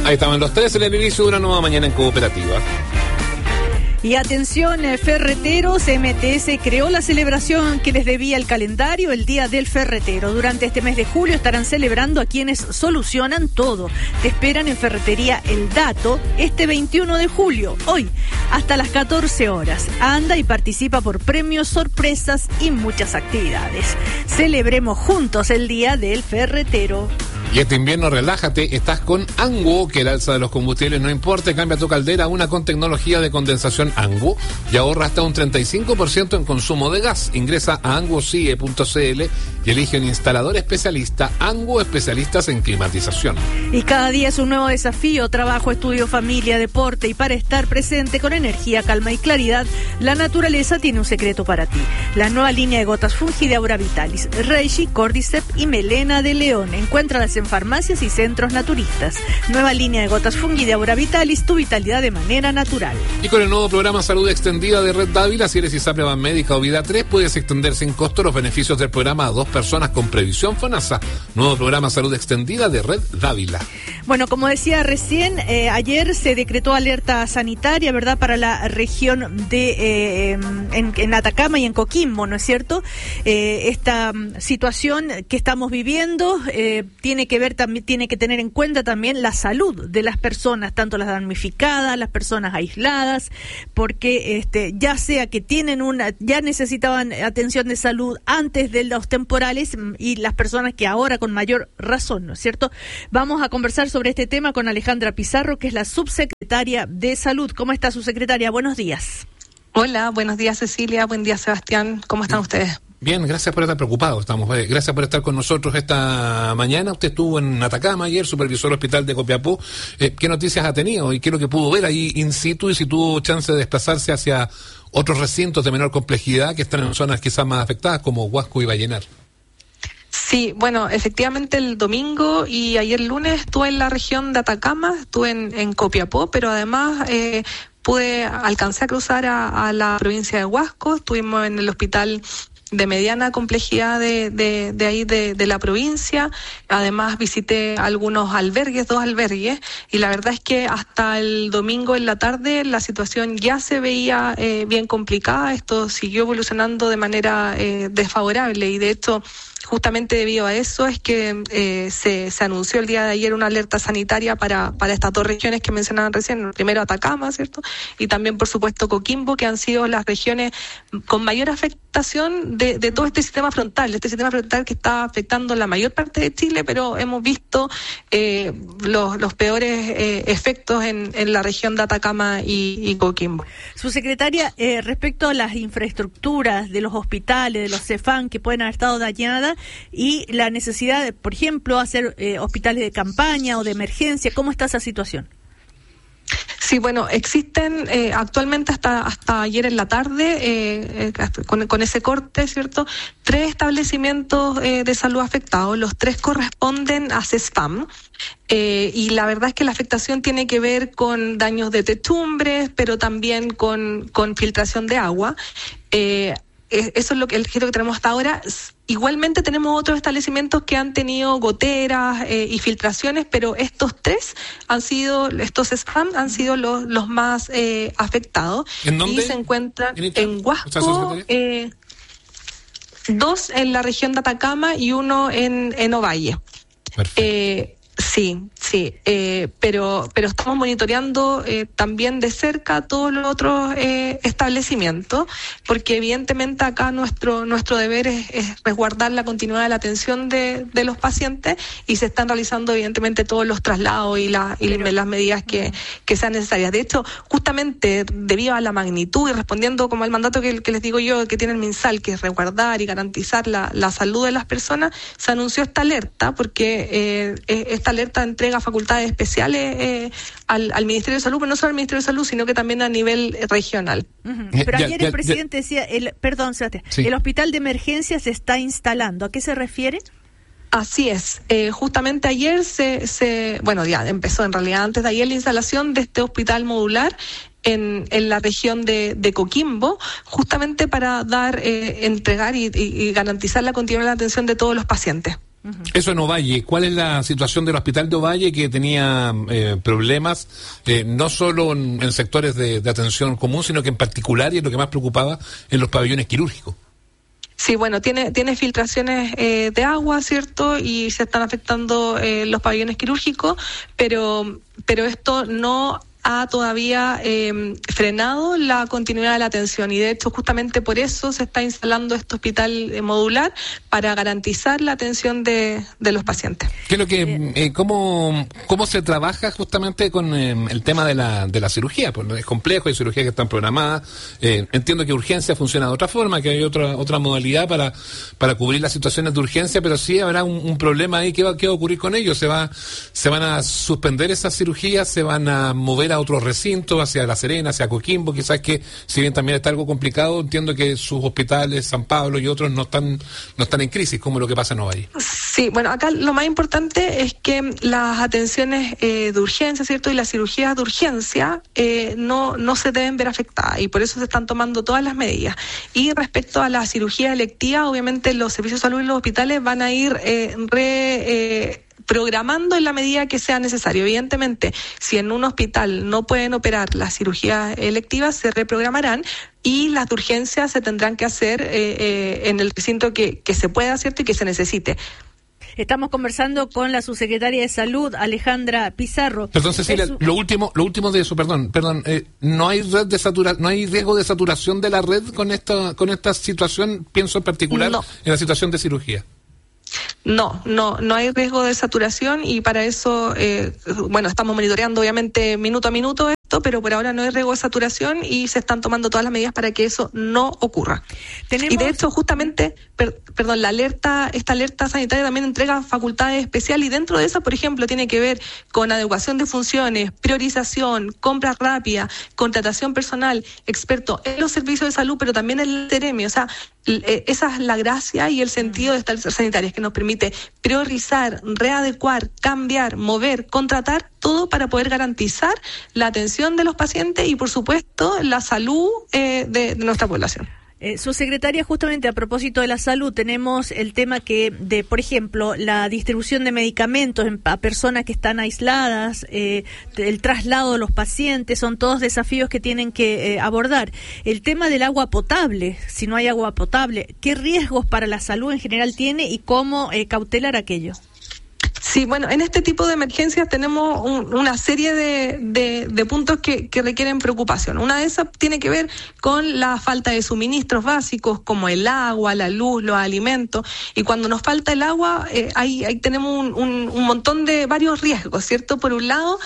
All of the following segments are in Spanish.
Ahí estaban los tres en el inicio de una nueva mañana en Cooperativa. Y atención, ferreteros, MTS creó la celebración que les debía el calendario, el Día del Ferretero. Durante este mes de julio estarán celebrando a quienes solucionan todo. Te esperan en Ferretería El Dato este 21 de julio, hoy, hasta las 14 horas. Anda y participa por premios, sorpresas y muchas actividades. Celebremos juntos el Día del Ferretero. Y este invierno relájate, estás con Anguo, que el alza de los combustibles no importa, cambia tu caldera a una con tecnología de condensación Anguo y ahorra hasta un 35% en consumo de gas. Ingresa a anguocie.cl y elige un instalador especialista, Anguo, especialistas en climatización. Y cada día es un nuevo desafío, trabajo, estudio, familia, deporte, y para estar presente con energía, calma y claridad, la naturaleza tiene un secreto para ti. La nueva línea de gotas Fungi de Aura Vitalis, Reishi, Cordyceps y Melena de León. Encuéntralas en farmacias y centros naturistas. Nueva línea de gotas Fungi de Aura Vitalis, tu vitalidad de manera natural. Y con el nuevo programa Salud Extendida de Red Dávila, si eres ISAPRE Banmédica o Vida 3, puedes extender sin costo los beneficios del programa a 2 personas con previsión FONASA. Nuevo programa Salud Extendida de Red Dávila. Bueno, como decía recién, ayer se decretó alerta sanitaria, ¿verdad?, para la región de en Atacama y en Coquimbo, ¿no es cierto? Esta situación que estamos viviendo tiene que tener en cuenta también la salud de las personas, tanto las damnificadas, las personas aisladas, porque ya sea que ya necesitaban atención de salud antes de los temporales y las personas que ahora con mayor razón, ¿no es cierto? Vamos a conversar sobre este tema con Alejandra Pizarro, que es la subsecretaria de Salud. ¿Cómo está, subsecretaria? Buenos días. Hola, buenos días, Cecilia. Buen día, Sebastián. ¿Cómo están ustedes? Bien, gracias por estar preocupados. Gracias por estar con nosotros esta mañana. Usted estuvo en Atacama ayer, supervisor hospital de Copiapó. ¿Qué noticias ha tenido y qué es lo que pudo ver ahí in situ, y si tuvo chance de desplazarse hacia otros recintos de menor complejidad que están en zonas quizás más afectadas como Huasco y Vallenar? Sí, bueno, efectivamente el domingo y ayer lunes estuve en la región de Atacama, estuve en Copiapó, pero además alcancé a cruzar a la provincia de Huasco. Estuvimos en el hospital de mediana complejidad de ahí de la provincia. Además visité algunos albergues, 2 albergues, y la verdad es que hasta el domingo en la tarde la situación ya se veía bien complicada. Esto siguió evolucionando de manera desfavorable, y de hecho justamente debido a eso es que se anunció el día de ayer una alerta sanitaria para estas 2 regiones que mencionaban recién, primero Atacama, ¿cierto? Y también, por supuesto, Coquimbo, que han sido las regiones con mayor afectación de todo este sistema frontal que está afectando la mayor parte de Chile, pero hemos visto los peores efectos en la región de Atacama y Coquimbo. Subsecretaria, respecto a las infraestructuras de los hospitales, de los CEFAM que pueden haber estado dañadas, y la necesidad de, por ejemplo, hacer hospitales de campaña o de emergencia, ¿cómo está esa situación? Sí, bueno, existen actualmente hasta ayer en la tarde, con ese corte, ¿cierto?, 3 establecimientos de salud afectados. Los 3 corresponden a CESFAM. Y la verdad es que la afectación tiene que ver con daños de techumbres, pero también con filtración de agua. Eso es el registro que tenemos hasta ahora. Igualmente tenemos otros establecimientos que han tenido goteras y filtraciones, pero estos spam han sido los más afectados. ¿En dónde? Y se encuentran en Huasco, 2 en la región de Atacama y 1 en Ovalle. Perfecto. Sí, pero estamos monitoreando también de cerca todos los otros establecimientos, porque evidentemente acá nuestro deber es resguardar la continuidad de la atención de los pacientes, y se están realizando evidentemente todos los traslados y las medidas que sean necesarias. De hecho, justamente debido a la magnitud y respondiendo como al mandato que les digo yo que tiene el MinSal, que es resguardar y garantizar la salud de las personas, se anunció esta alerta, porque esta alerta entrega facultades especiales al Ministerio de Salud, pero no solo al Ministerio de Salud, sino que también a nivel regional. Uh-huh. Pero ayer el presidente decía, perdón, Sebastián, sí, el hospital de emergencia se está instalando. ¿A qué se refiere? Así es. Justamente ayer ya empezó en realidad antes de ayer la instalación de este hospital modular en la región de Coquimbo, justamente para entregar y garantizar la continuidad de la atención de todos los pacientes. Eso en Ovalle. ¿Cuál es la situación del hospital de Ovalle, que tenía problemas, no solo en sectores de atención común, sino que en particular, y es lo que más preocupaba, en los pabellones quirúrgicos? Sí, bueno, tiene filtraciones de agua, ¿cierto? Y se están afectando los pabellones quirúrgicos, pero esto no ha todavía frenado la continuidad de la atención, y de hecho justamente por eso se está instalando este hospital modular, para garantizar la atención de los pacientes. ¿Qué es lo que cómo se trabaja justamente con el tema de la cirugía? Pues es complejo, hay cirugías que están programadas. Entiendo que urgencia funciona de otra forma, que hay otra modalidad para cubrir las situaciones de urgencia, pero sí habrá un problema ahí. ¿Qué va a ocurrir con ellos? ¿Se van a suspender esas cirugías? ¿Se van a mover a otros recintos, hacia La Serena, hacia Coquimbo? Quizás, que si bien también está algo complicado, entiendo que sus hospitales, San Pablo y otros, no están en crisis, como lo que pasa en Ovalle. Sí, bueno, acá lo más importante es que las atenciones de urgencia, ¿cierto?, y las cirugías de urgencia no se deben ver afectadas, y por eso se están tomando todas las medidas. Y respecto a la cirugía electiva, obviamente los servicios de salud y los hospitales van a ir programando en la medida que sea necesario. Evidentemente, si en un hospital no pueden operar las cirugías electivas, se reprogramarán, y las de urgencia se tendrán que hacer en el recinto que se pueda, ¿cierto?, y que se necesite. Estamos conversando con la subsecretaria de Salud, Alejandra Pizarro. Perdón, Cecilia, lo último de eso, perdón, no hay no hay riesgo de saturación de la red con esta situación, pienso en particular en la situación de cirugía. No hay riesgo de saturación, y para eso, estamos monitoreando obviamente minuto a minuto esto, pero por ahora no hay riesgo de saturación y se están tomando todas las medidas para que eso no ocurra. Y de hecho, justamente, esta alerta sanitaria también entrega facultades especiales, y dentro de eso, por ejemplo, tiene que ver con adecuación de funciones, priorización, compra rápida, contratación personal, experto en los servicios de salud, pero también en el TEREMI. O sea, esa es la gracia y el sentido de esta alerta sanitaria, que nos permite priorizar, readecuar, cambiar, mover, contratar, todo para poder garantizar la atención de los pacientes y, por supuesto, la salud de nuestra población. Subsecretaria, justamente a propósito de la salud, tenemos el tema por ejemplo, la distribución de medicamentos a personas que están aisladas, el traslado de los pacientes, son todos desafíos que tienen que abordar. El tema del agua potable, si no hay agua potable, ¿qué riesgos para la salud en general tiene y cómo cautelar aquello? Sí, bueno, en este tipo de emergencias tenemos una serie de puntos que requieren preocupación. Una de esas tiene que ver con la falta de suministros básicos, como el agua, la luz, los alimentos. Y cuando nos falta el agua, ahí tenemos un montón de varios riesgos, ¿cierto? Por un lado,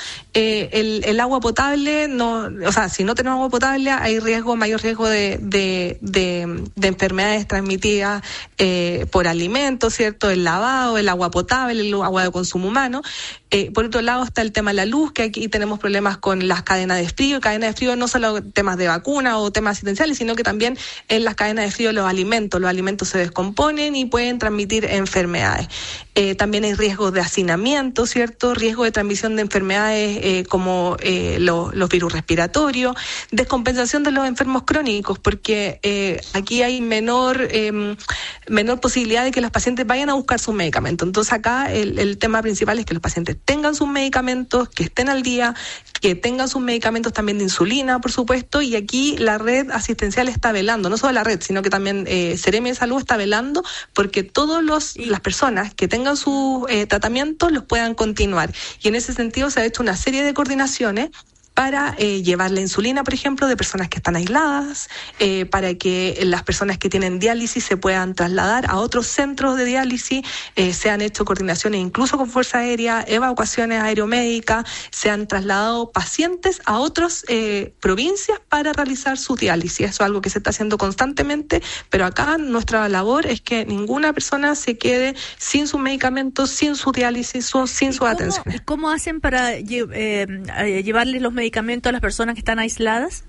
el agua potable, si no tenemos agua potable, hay mayor riesgo de enfermedades transmitidas por alimentos, ¿cierto? El lavado, el agua potable, el agua de consumo humano. Por otro lado está el tema de la luz, que aquí tenemos problemas con las cadenas de frío. Cadenas de frío no solo temas de vacuna o temas asistenciales, sino que también en las cadenas de frío los alimentos se descomponen y pueden transmitir enfermedades. También hay riesgos de hacinamiento, ¿cierto? Riesgo de transmisión de enfermedades como los virus respiratorios, descompensación de los enfermos crónicos, porque aquí hay menor posibilidad de que los pacientes vayan a buscar sus medicamentos. Entonces acá el tema principal es que los pacientes tengan sus medicamentos, que estén al día, que tengan sus medicamentos también de insulina, por supuesto, y aquí la red asistencial está velando, no solo la red, sino que también Seremi de Salud está velando porque todas las personas que tengan sus tratamientos los puedan continuar. Y en ese sentido se ha hecho una serie de coordinaciones para llevar la insulina, por ejemplo, de personas que están aisladas, para que las personas que tienen diálisis se puedan trasladar a otros centros de diálisis, se han hecho coordinaciones incluso con Fuerza Aérea, evacuaciones aeromédicas, se han trasladado pacientes a otras provincias para realizar su diálisis. Eso es algo que se está haciendo constantemente, pero acá nuestra labor es que ninguna persona se quede sin sus medicamentos, sin su diálisis o sin sus atenciones. ¿Y cómo hacen para llevarles los medicamentos a las personas que están aisladas?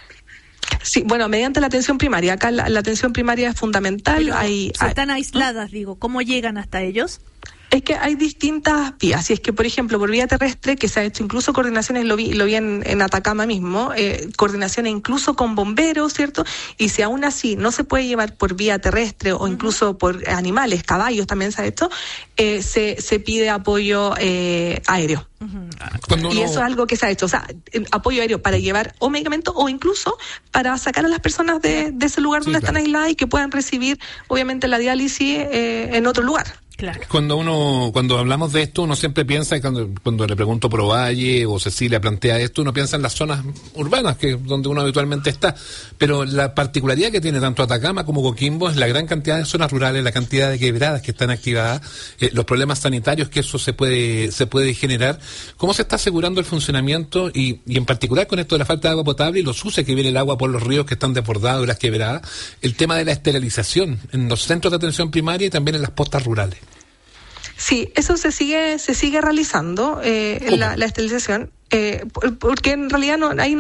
Sí, bueno, mediante la atención primaria. Acá la atención primaria es fundamental. Están aisladas, digo. ¿Cómo llegan hasta ellos? Es que hay distintas vías. Si es que, por ejemplo, por vía terrestre, que se ha hecho incluso coordinaciones, lo vi en Atacama mismo, coordinaciones incluso con bomberos, ¿cierto? Y si aún así no se puede llevar por vía terrestre o incluso por animales, caballos también se ha hecho, se pide apoyo aéreo. Y eso es algo que se ha hecho, o sea, apoyo aéreo para llevar o medicamentos o incluso para sacar a las personas de ese lugar donde están aisladas y que puedan recibir, obviamente, la diálisis en otro lugar. Claro. Cuando hablamos de esto, uno siempre piensa, cuando le pregunto por Ovalle o Cecilia plantea esto, uno piensa en las zonas urbanas, que donde uno habitualmente está. Pero la particularidad que tiene tanto Atacama como Coquimbo es la gran cantidad de zonas rurales, la cantidad de quebradas que están activadas, los problemas sanitarios que eso se puede generar. ¿Cómo se está asegurando el funcionamiento y en particular con esto de la falta de agua potable y los usos que viene el agua por los ríos que están desbordados y las quebradas? El tema de la esterilización en los centros de atención primaria y también en las postas rurales. Sí, eso se sigue realizando, la esterilización, porque en realidad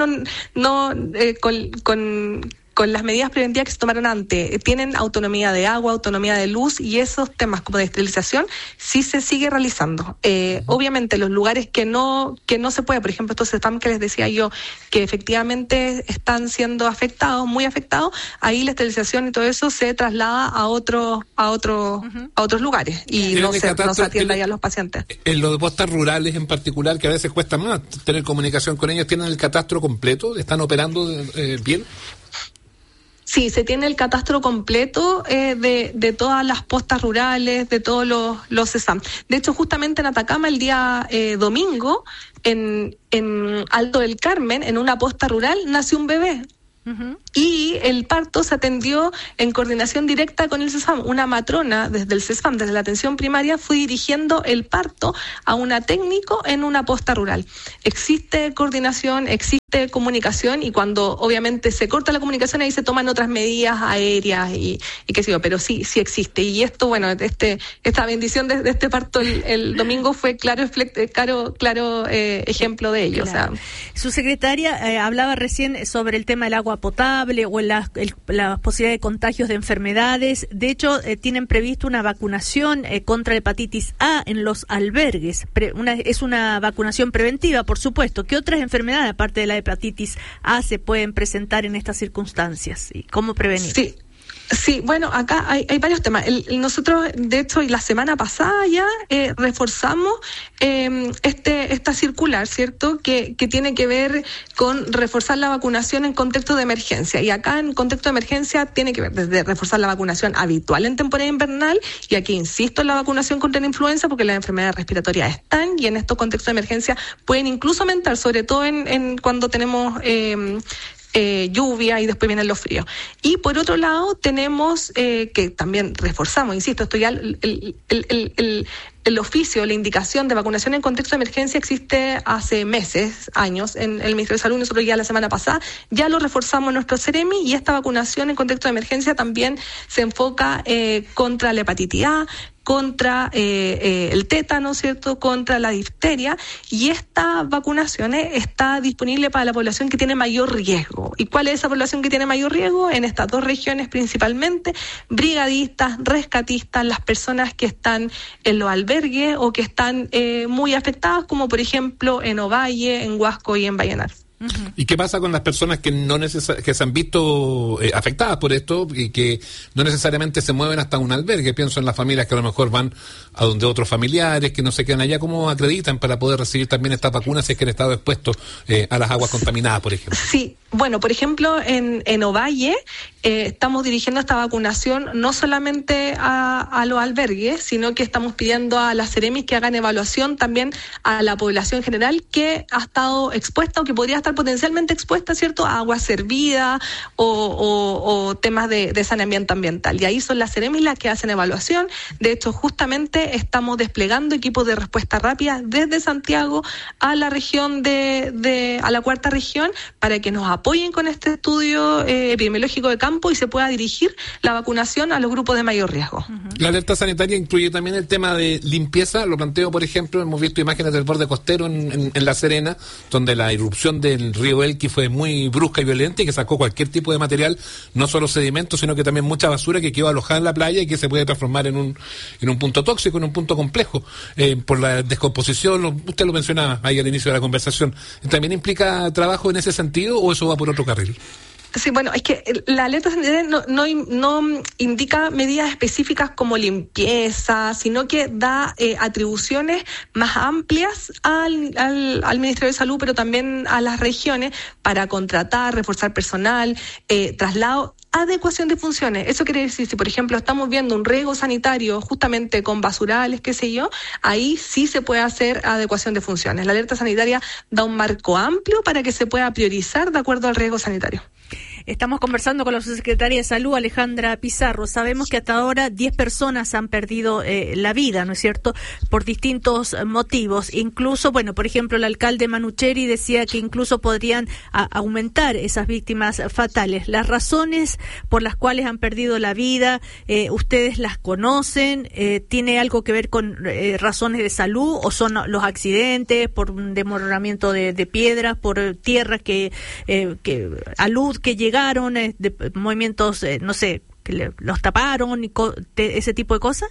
con las medidas preventivas que se tomaron antes, tienen autonomía de agua, autonomía de luz, y esos temas como de esterilización sí se sigue realizando. Obviamente los lugares que no se puede, por ejemplo estos spam que les decía yo, que efectivamente están siendo afectados, muy afectados, ahí la esterilización y todo eso se traslada a otros lugares y no se atiende ahí a los pacientes. En los de postas rurales en particular, que a veces cuesta más tener comunicación con ellos, ¿tienen el catastro completo? ¿Están operando bien? Sí, se tiene el catastro completo de todas las postas rurales, de todos los CESAM. De hecho, justamente en Atacama el día domingo, en Alto del Carmen, en una posta rural, nació un bebé. Y el parto se atendió en coordinación directa con el CESAM. Una matrona desde el CESAM, desde la atención primaria, fue dirigiendo el parto a una técnico en una posta rural. Existe coordinación, existe comunicación, y cuando obviamente se corta la comunicación ahí se toman otras medidas aéreas y qué sé yo, pero sí existe. Y esto, bueno, esta bendición de este parto el domingo fue claro ejemplo de ello. Claro. O sea, su secretaria hablaba recién sobre el tema del agua potable o la posibilidad de contagios de enfermedades. De hecho, tienen previsto una vacunación contra la hepatitis A en los albergues. Es una vacunación preventiva, por supuesto. ¿Qué otras enfermedades, aparte de la hepatitis A, se pueden presentar en estas circunstancias? ¿Y cómo prevenir? Sí, bueno, acá hay varios temas. Nosotros, de hecho, y la semana pasada ya reforzamos esta circular, ¿cierto? Que tiene que ver con reforzar la vacunación en contexto de emergencia. Y acá en contexto de emergencia tiene que ver desde reforzar la vacunación habitual en temporada invernal, y aquí insisto en la vacunación contra la influenza, porque las enfermedades respiratorias están, y en estos contextos de emergencia pueden incluso aumentar, sobre todo en cuando tenemos lluvia y después vienen los fríos. Y por otro lado tenemos que también reforzamos, insisto, esto ya el oficio, la indicación de vacunación en contexto de emergencia existe hace meses, años, en el Ministerio de Salud. Nosotros ya la semana pasada ya lo reforzamos en nuestro CEREMI, y esta vacunación en contexto de emergencia también se enfoca contra la hepatitis A, contra el tétano, ¿cierto?, contra la difteria, y esta vacunación está disponible para la población que tiene mayor riesgo. ¿Y cuál es esa población que tiene mayor riesgo? En estas dos regiones principalmente: brigadistas, rescatistas, las personas que están en los albergues o que están muy afectadas, como por ejemplo en Ovalle, en Huasco y en Vallenar. ¿Y qué pasa con las personas que que se han visto afectadas por esto y que no necesariamente se mueven hasta un albergue? Pienso en las familias que a lo mejor van a donde otros familiares, que no se quedan allá. ¿Cómo acreditan para poder recibir también estas vacunas si es que han estado expuestos a las aguas contaminadas, por ejemplo? Sí, bueno, por ejemplo, en Ovalle estamos dirigiendo esta vacunación no solamente a los albergues, sino que estamos pidiendo a las CEREMIs que hagan evaluación también a la población general que ha estado expuesta o que podría estar potencialmente expuesta, ¿cierto?, a agua servida o temas de saneamiento ambiental. Y ahí son las CEREMIs las que hacen evaluación. De hecho, justamente estamos desplegando equipos de respuesta rápida desde Santiago a la región a la cuarta región, para que nos apoyen con este estudio epidemiológico de campo y se pueda dirigir la vacunación a los grupos de mayor riesgo. La alerta sanitaria incluye también el tema de limpieza. Lo planteo, por ejemplo, hemos visto imágenes del borde costero en La Serena, donde la irrupción de del río Elqui fue muy brusca y violenta y que sacó cualquier tipo de material, no solo sedimentos, sino que también mucha basura que quedó alojada en la playa y que se puede transformar en un punto tóxico, en un punto complejo, por la descomposición. Usted lo mencionaba ahí al inicio de la conversación. ¿También implica trabajo en ese sentido o eso va por otro carril? Sí, bueno, es que la alerta sanitaria no indica medidas específicas como limpieza, sino que da atribuciones más amplias al Ministerio de Salud, pero también a las regiones para contratar, reforzar personal, traslado, adecuación de funciones. Eso quiere decir, si por ejemplo estamos viendo un riego sanitario justamente con basurales, qué sé yo, ahí sí se puede hacer adecuación de funciones. La alerta sanitaria da un marco amplio para que se pueda priorizar de acuerdo al riesgo sanitario. Estamos conversando con la subsecretaria de Salud, Alejandra Pizarro. Sabemos que hasta ahora 10 personas han perdido la vida, ¿no es cierto?, por distintos motivos. Incluso, bueno, por ejemplo, el alcalde Manucheri decía que incluso podrían aumentar esas víctimas fatales. Las razones por las cuales han perdido la vida, ¿ustedes las conocen? ¿Tiene algo que ver con razones de salud o son los accidentes por un desmoronamiento de piedras, por tierras que alud que llegaron, de movimientos, no sé, que los taparon, ese tipo de cosas?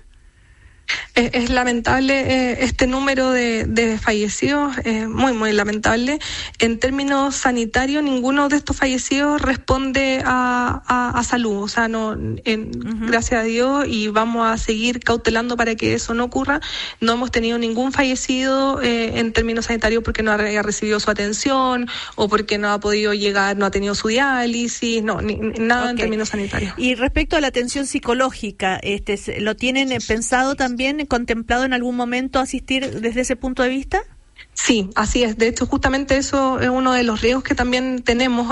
Es lamentable este número de fallecidos, muy, muy lamentable. En términos sanitarios, ninguno de estos fallecidos responde a salud. O sea, no, gracias a Dios, y vamos a seguir cautelando para que eso no ocurra. No hemos tenido ningún fallecido en términos sanitarios porque no haya recibido su atención o porque no ha podido llegar, no ha tenido su diálisis, nada en términos sanitarios. Y respecto a la atención psicológica, ¿lo tienen pensado también, contemplado en algún momento asistir desde ese punto de vista? Sí, así es. De hecho, justamente eso es uno de los riesgos que también tenemos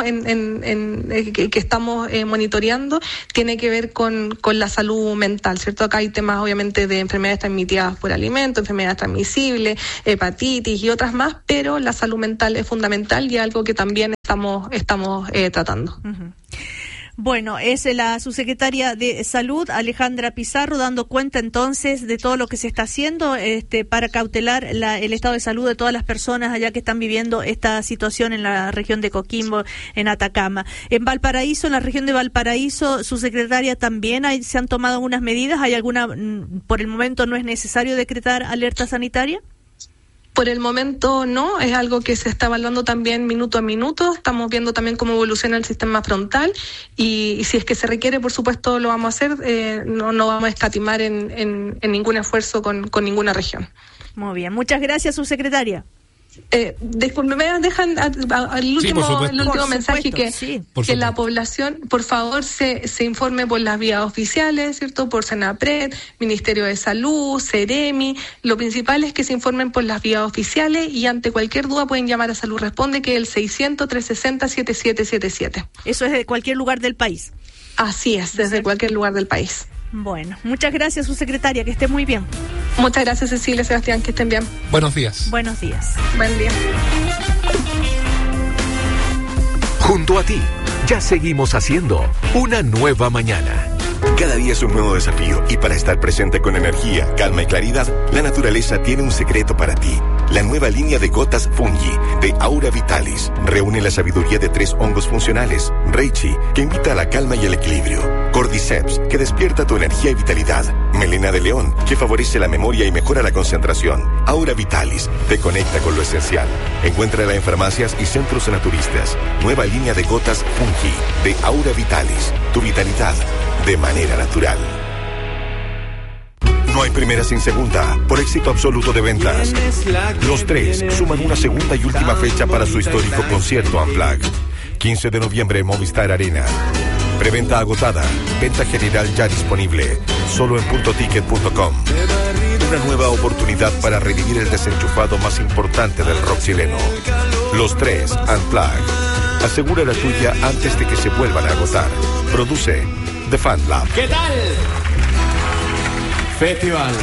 que estamos monitoreando. Tiene que ver con la salud mental, ¿cierto? Acá hay temas, obviamente, de enfermedades transmitidas por alimentos, enfermedades transmisibles, hepatitis y otras más, pero la salud mental es fundamental y algo que también estamos tratando. Uh-huh. Bueno, es la subsecretaria de Salud, Alejandra Pizarro, dando cuenta entonces de todo lo que se está haciendo para cautelar el estado de salud de todas las personas allá que están viviendo esta situación en la región de Coquimbo, en Atacama. En Valparaíso, en la región de Valparaíso, subsecretaria, también se han tomado algunas medidas. ¿Hay alguna, por el momento no es necesario decretar alerta sanitaria? Por el momento no, es algo que se está evaluando también minuto a minuto. Estamos viendo también cómo evoluciona el sistema frontal y si es que se requiere, por supuesto, lo vamos a hacer. No vamos a escatimar en ningún esfuerzo con ninguna región. Muy bien, muchas gracias, subsecretaria. Disculpe, me dejan el último mensaje que la población, por favor, se informe por las vías oficiales, ¿cierto? Por Senapred, Ministerio de Salud, Ceremi. Lo principal es que se informen por las vías oficiales y ante cualquier duda pueden llamar a Salud Responde, que es el 600-360-7777. Eso es de cualquier lugar del país. Así es, desde cualquier lugar del país. Bueno, muchas gracias, subsecretaria, que esté muy bien. Muchas gracias, Cecilia, Sebastián, que estén bien. Buenos días. Buenos días. Buen día. Junto a ti, ya seguimos haciendo una nueva mañana. Cada día es un nuevo desafío y para estar presente con energía, calma y claridad, la naturaleza tiene un secreto para ti. La nueva línea de gotas Fungi de Aura Vitalis reúne la sabiduría de 3 hongos funcionales. Reishi, que invita a la calma y el equilibrio. Cordyceps, que despierta tu energía y vitalidad. Melena de león, que favorece la memoria y mejora la concentración. Aura Vitalis, te conecta con lo esencial. Encuéntrala en farmacias y centros naturistas. Nueva línea de gotas Fungi de Aura Vitalis. Tu vitalidad de manera natural. No hay primera sin segunda, por éxito absoluto de ventas. Los 3 suman una segunda y última fecha para su histórico concierto Unplugged. 15 de noviembre en Movistar Arena. Preventa agotada, venta general ya disponible, solo en puntoticket.com. Una nueva oportunidad para revivir el desenchufado más importante del rock chileno. Los 3 Unplugged. Asegura la tuya antes de que se vuelvan a agotar. Produce The Fan Lab. ¿Qué tal? Festival.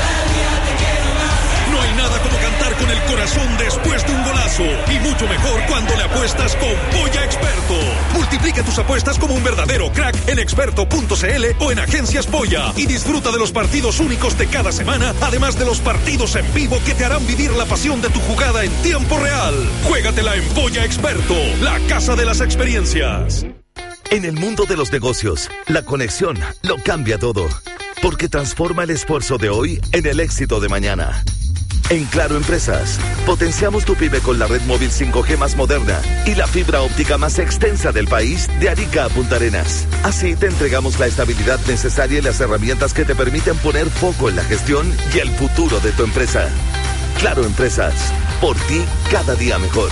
No hay nada como cantar con el corazón después de un golazo y mucho mejor cuando cuando le apuestas con Polla Experto. Multiplica tus apuestas como un verdadero crack en experto.cl o en Agencias Polla y disfruta de los partidos únicos de cada semana, además de los partidos en vivo que te harán vivir la pasión de tu jugada en tiempo real. Juégatela en Polla Experto, la casa de las experiencias. En el mundo de los negocios, la conexión lo cambia todo, porque transforma el esfuerzo de hoy en el éxito de mañana. En Claro Empresas, potenciamos tu pyme con la red móvil 5G más moderna y la fibra óptica más extensa del país, de Arica a Punta Arenas. Así te entregamos la estabilidad necesaria y las herramientas que te permiten poner foco en la gestión y el futuro de tu empresa. Claro Empresas, por ti cada día mejor.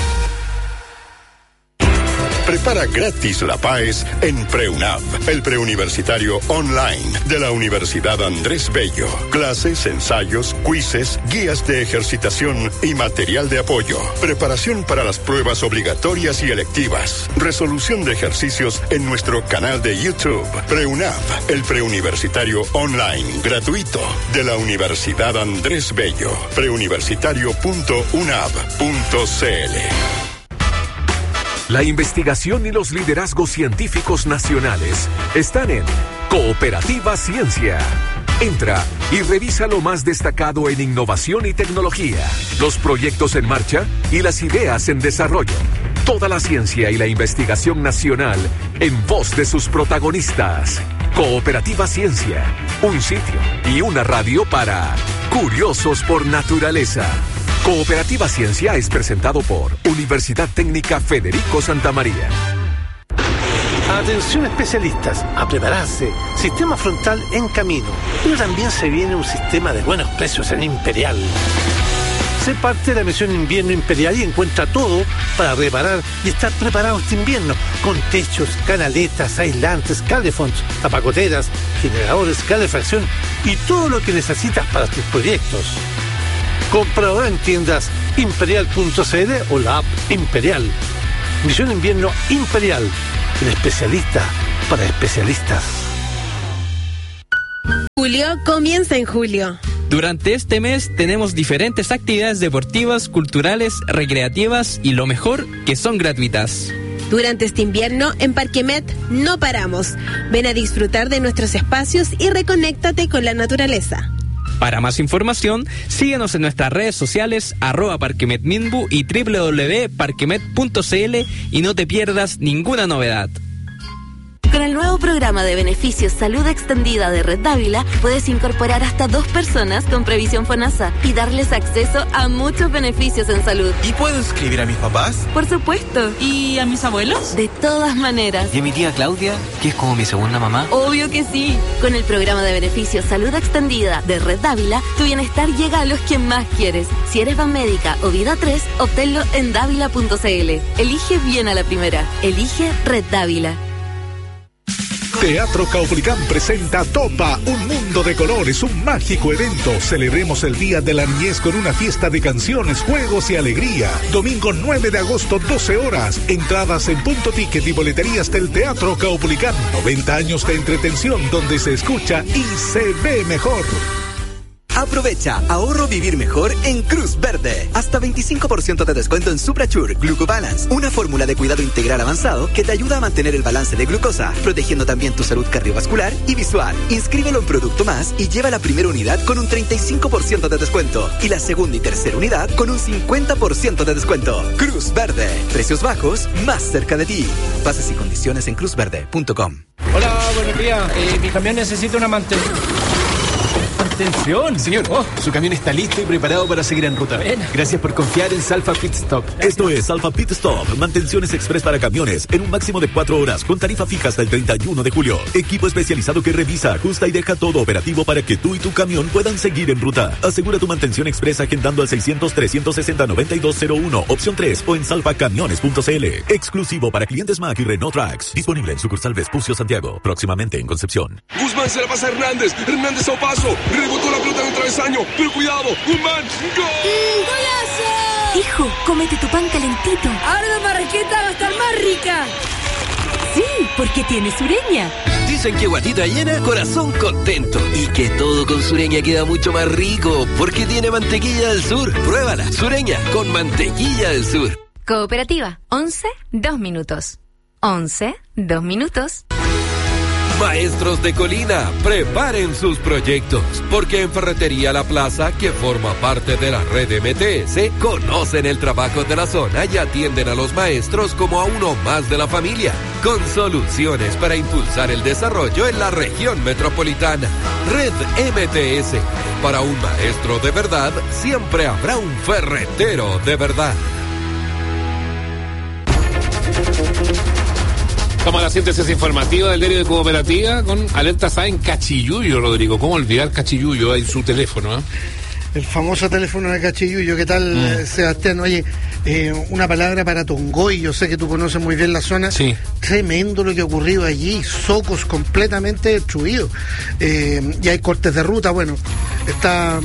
Prepara gratis la PAES en PreUNAV, el preuniversitario online de la Universidad Andrés Bello. Clases, ensayos, quizzes, guías de ejercitación y material de apoyo. Preparación para las pruebas obligatorias y electivas. Resolución de ejercicios en nuestro canal de YouTube. PreUNAV, el preuniversitario online gratuito de la Universidad Andrés Bello. preuniversitario.unav.cl. La investigación y los liderazgos científicos nacionales están en Cooperativa Ciencia. Entra y revisa lo más destacado en innovación y tecnología, los proyectos en marcha y las ideas en desarrollo. Toda la ciencia y la investigación nacional en voz de sus protagonistas. Cooperativa Ciencia, un sitio y una radio para curiosos por naturaleza. Cooperativa Ciencia es presentado por Universidad Técnica Federico Santa María. Atención especialistas, a prepararse. Sistema frontal en camino, pero también se viene un sistema de buenos precios en Imperial. Sé parte de la misión Invierno Imperial y encuentra todo para reparar y estar preparado este invierno, con techos, canaletas, aislantes, calefonds, tapacoteras, generadores, calefacción y todo lo que necesitas para tus proyectos. Comprador en tiendas imperial.cl o la app Imperial. Misión Invierno Imperial, el especialista para especialistas. Julio comienza en julio. Durante este mes tenemos diferentes actividades deportivas, culturales, recreativas y lo mejor, que son gratuitas. Durante este invierno, en Parquemet no paramos. Ven a disfrutar de nuestros espacios y reconéctate con la naturaleza. Para más información, síguenos en nuestras redes sociales @parquemetminbu y www.parquemet.cl y no te pierdas ninguna novedad. Con el nuevo programa de beneficios Salud Extendida de Red Dávila, puedes incorporar hasta 2 personas con previsión FONASA y darles acceso a muchos beneficios en salud. ¿Y puedo inscribir a mis papás? Por supuesto. ¿Y a mis abuelos? De todas maneras. ¿Y a mi tía Claudia, que es como mi segunda mamá? Obvio que sí. Con el programa de beneficios Salud Extendida de Red Dávila, tu bienestar llega a los que más quieres. Si eres Banmédica o Vida 3, obténlo en dávila.cl. Elige bien a la primera. Elige Red Dávila. Teatro Caupolicán presenta Topa, un mundo de colores, un mágico evento. Celebremos el Día de la Niñez con una fiesta de canciones, juegos y alegría. Domingo 9 de agosto, 12 horas. Entradas en Punto Ticket y boleterías del Teatro Caupolicán. 90 años de entretención donde se escucha y se ve mejor. Aprovecha, ahorro vivir mejor en Cruz Verde. Hasta 25% de descuento en Suprachur Glucobalance, una fórmula de cuidado integral avanzado que te ayuda a mantener el balance de glucosa, protegiendo también tu salud cardiovascular y visual. Inscríbelo en Producto Más y lleva la primera unidad con un 35% de descuento y la segunda y tercera unidad con un 50% de descuento. Cruz Verde, precios bajos, más cerca de ti. Bases y condiciones en cruzverde.com. Hola, buenos días. Mi camión necesita una mantención. Atención, señor. Su camión está listo y preparado para seguir en ruta. Ven. Gracias por confiar en Salfa Pit Stop. Esto es Salfa Pit Stop, mantenciones express para camiones en un máximo de 4 horas con tarifa fija hasta el 31 de julio. Equipo especializado que revisa, ajusta y deja todo operativo para que tú y tu camión puedan seguir en ruta. Asegura tu mantención express agendando al 600-360-9201, opción 3 o en salvacamiones.cl. Exclusivo para clientes Mack y Renault Trax. Disponible en sucursal Vespucio Santiago. Próximamente en Concepción. Guzmán se la pasa a Hernández. Hernández a un paso. Rebotó la pelota en el travesaño, pero cuidado, Guzmán, ¡gol! ¡Golazo! Hijo, cómete tu pan calentito. Ahora la marraqueta va a estar más rica. Sí, porque tiene Sureña. Dicen que guatita llena, corazón contento. Y que todo con Sureña queda mucho más rico, porque tiene mantequilla del sur. Pruébala, Sureña, con mantequilla del sur. Cooperativa, 11, 2 minutos. 11, 2 minutos. Maestros de Colina, preparen sus proyectos, porque en Ferretería La Plaza, que forma parte de la red MTS, conocen el trabajo de la zona y atienden a los maestros como a uno más de la familia, con soluciones para impulsar el desarrollo en la región metropolitana. Red MTS, para un maestro de verdad, siempre habrá un ferretero de verdad. Vamos a la síntesis informativa del diario de Cooperativa con alertas en Cachiyuyo, Rodrigo. ¿Cómo olvidar Cachiyuyo ahí su teléfono? El famoso teléfono de Cachiyuyo. ¿Qué tal, Sebastián? Oye, una palabra para Tongoy. Yo sé que tú conoces muy bien la zona. Sí. Tremendo lo que ha ocurrido allí. Socos completamente destruidos. Y hay cortes de ruta. Bueno, está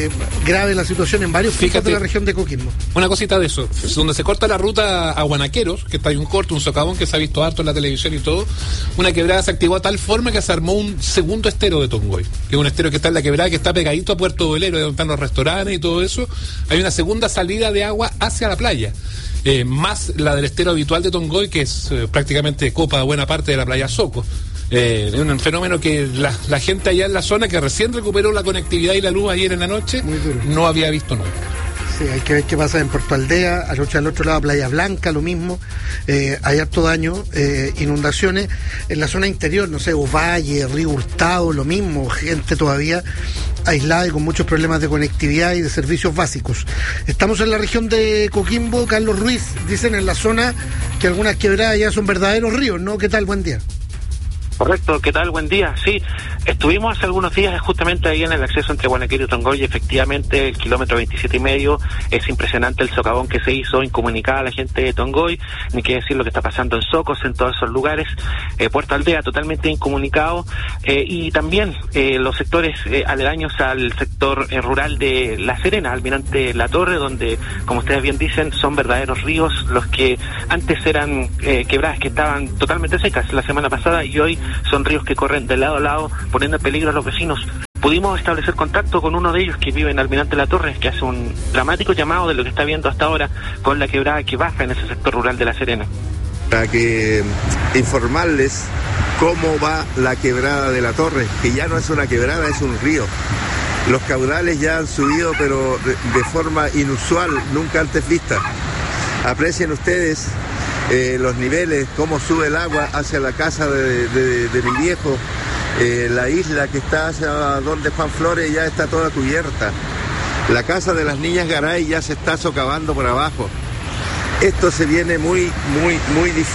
grave la situación en varios puntos de la región de Coquimbo. Una cosita de eso. Donde se corta la ruta a Guanaqueros, que está ahí un corte, un socavón que se ha visto harto en la televisión y todo. Una quebrada se activó de tal forma que se armó un segundo estero de Tongoy. Que es un estero que está en la quebrada, que está pegadito a Puerto Velero, donde están los restaurantes y todo eso. Hay una segunda salida de agua hacia la playa, más la del estero habitual de Tongoy, que es prácticamente copa buena parte de la playa Soco. Es un fenómeno que la gente allá en la zona, que recién recuperó la conectividad y la luz ayer en la noche, no había visto nunca. Sí, hay que ver qué pasa en Puerto Aldea, al otro lado Playa Blanca, lo mismo. Hay harto daño, inundaciones en la zona interior, no sé, Ovalle, Río Hurtado, lo mismo, gente todavía aislada y con muchos problemas de conectividad y de servicios básicos. Estamos en la región de Coquimbo. Carlos Ruiz, dicen en la zona que algunas quebradas ya son verdaderos ríos, ¿no? ¿Qué tal? Buen día. Correcto, ¿qué tal? Buen día. Sí, estuvimos hace algunos días justamente ahí en el acceso entre Guanaquero y Tongoy, y efectivamente el kilómetro 27,5 es impresionante el socavón que se hizo, incomunicada a la gente de Tongoy, ni qué decir lo que está pasando en Socos, en todos esos lugares. Puerto Aldea totalmente incomunicado, y también los sectores aledaños al sector rural de La Serena, Almirante La Torre, donde, como ustedes bien dicen, son verdaderos ríos los que antes eran quebradas que estaban totalmente secas la semana pasada, y hoy son ríos que corren de lado a lado, poniendo en peligro a los vecinos. Pudimos establecer contacto con uno de ellos que vive en Almirante La Torre, que hace un dramático llamado de lo que está viendo hasta ahora con la quebrada que baja en ese sector rural de La Serena. Para que informarles cómo va la quebrada de La Torre, que ya no es una quebrada, es un río. Los caudales ya han subido, pero de forma inusual, nunca antes vista. Aprecien ustedes los niveles, cómo sube el agua hacia la casa de mi viejo. La isla que está hacia donde Juan Flores ya está toda cubierta. La casa de las niñas Garay ya se está socavando por abajo. Esto se viene muy difícil.